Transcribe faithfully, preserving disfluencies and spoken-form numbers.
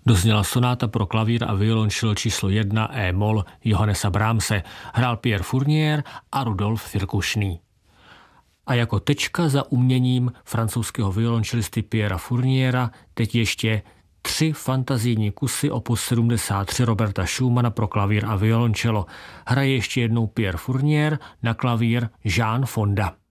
Dozněla sonáta pro klavír a violončelo číslo jedna E-moll Johannesa Brahmse, hrál Pierre Fournier a Rudolf Virkušný. A jako tečka za uměním francouzského violončelisty Pierra Fourniera teď ještě tři fantazijní kusy opus sedmdesát tři Roberta Schumana pro klavír a violončelo. Hraje ještě jednou Pierre Fournier, na klavír Jean Fonda.